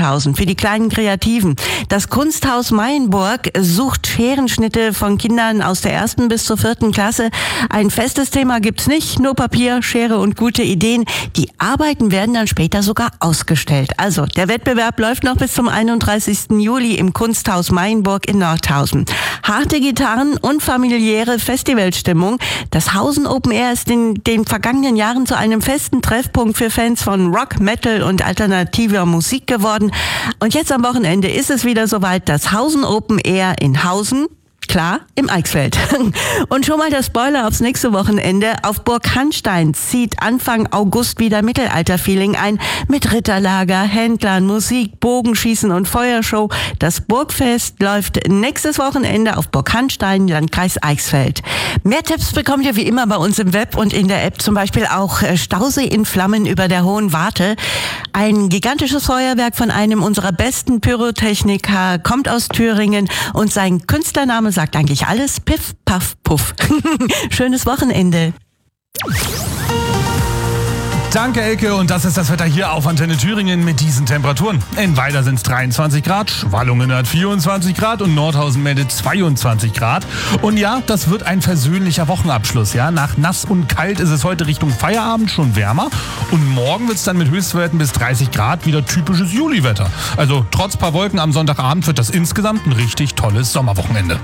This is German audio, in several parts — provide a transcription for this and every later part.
Nordhausen für die kleinen Kreativen. Das Kunsthaus Mayenburg sucht Scherenschnitte von Kindern aus der 1. bis zur 4. Klasse. Ein festes Thema gibt's nicht, nur Papier, Schere und gute Ideen. Die Arbeiten werden dann später sogar ausgestellt. Also, der Wettbewerb läuft noch bis zum 31. Juli im Kunsthaus Mayenburg in Nordhausen. Harte Gitarren und familiäre Festivalstimmung. Das Hausen Open Air ist in den vergangenen Jahren zu einem festen Treffpunkt für Fans von Rock, Metal und alternativer Musik geworden. Und jetzt am Wochenende ist es wieder soweit, das Hausen Open Air in Hausen. Klar, im Eichsfeld. Und schon mal der Spoiler aufs nächste Wochenende. Auf Burg Hanstein zieht Anfang August wieder Mittelalter-Feeling ein. Mit Ritterlager, Händlern, Musik, Bogenschießen und Feuershow. Das Burgfest läuft nächstes Wochenende auf Burg Hanstein, Landkreis Eichsfeld. Mehr Tipps bekommt ihr wie immer bei uns im Web und in der App. Zum Beispiel auch Stausee in Flammen über der Hohen Warte. Ein gigantisches Feuerwerk von einem unserer besten Pyrotechniker kommt aus Thüringen und sein Künstlername sagt eigentlich alles. Piff, paff, puff. Schönes Wochenende. Danke, Elke. Und das ist das Wetter hier auf Antenne Thüringen mit diesen Temperaturen. In Weida sind es 23 Grad, Schwallungen hat 24 Grad und Nordhausen meldet 22 Grad. Und ja, das wird ein versöhnlicher Wochenabschluss. Ja, nach nass und kalt ist es heute Richtung Feierabend schon wärmer. Und morgen wird es dann mit Höchstwerten bis 30 Grad wieder typisches Juliwetter. Also trotz paar Wolken am Sonntagabend wird das insgesamt ein richtig tolles Sommerwochenende.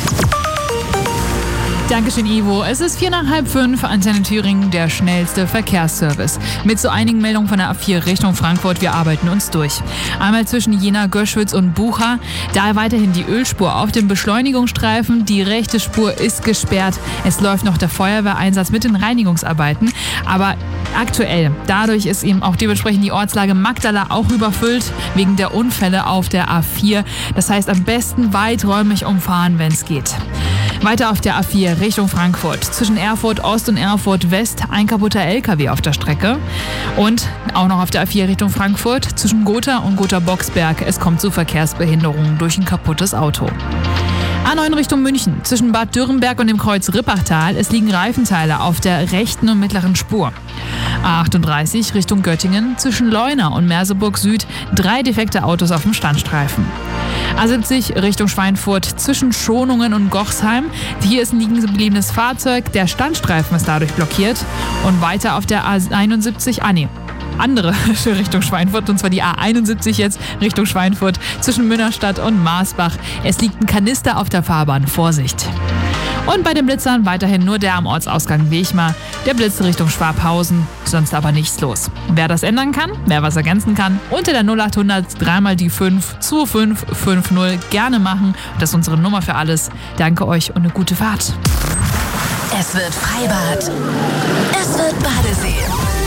Dankeschön, Ivo. Es ist 4:45, Antenne Thüringen, der schnellste Verkehrsservice. Mit so einigen Meldungen von der A4 Richtung Frankfurt. Wir arbeiten uns durch. Einmal zwischen Jena, Göschwitz und Bucha. Da weiterhin die Ölspur auf dem Beschleunigungsstreifen. Die rechte Spur ist gesperrt. Es läuft noch der Feuerwehreinsatz mit den Reinigungsarbeiten. Aber aktuell, dadurch ist eben auch dementsprechend die Ortslage Magdala auch überfüllt, wegen der Unfälle auf der A4. Das heißt, am besten weiträumig umfahren, wenn es geht. Weiter auf der A4 Richtung Frankfurt. Zwischen Erfurt Ost und Erfurt West ein kaputter LKW auf der Strecke. Und auch noch auf der A4 Richtung Frankfurt zwischen Gotha und Gotha-Boxberg. Es kommt zu Verkehrsbehinderungen durch ein kaputtes Auto. A9 Richtung München. Zwischen Bad Dürrenberg und dem Kreuz Rippachtal. Es liegen Reifenteile auf der rechten und mittleren Spur. A38 Richtung Göttingen. Zwischen Leuna und Merseburg Süd 3 defekte Autos auf dem Standstreifen. A70 Richtung Schweinfurt zwischen Schonungen und Gochsheim. Hier ist ein liegen gebliebenes Fahrzeug. Der Standstreifen ist dadurch blockiert. Und weiter auf der A71, andere Richtung Schweinfurt, und zwar die A71 jetzt Richtung Schweinfurt zwischen Münnerstadt und Marsbach. Es liegt ein Kanister auf der Fahrbahn. Vorsicht! Und bei den Blitzern weiterhin nur der am Ortsausgang Wechmar. Der Blitz Richtung Schwabhausen, sonst aber nichts los. Wer das ändern kann, wer was ergänzen kann, unter der 0800 3 die 5 2550 gerne machen. Das ist unsere Nummer für alles. Danke euch und eine gute Fahrt. Es wird Freibad. Es wird Badesee.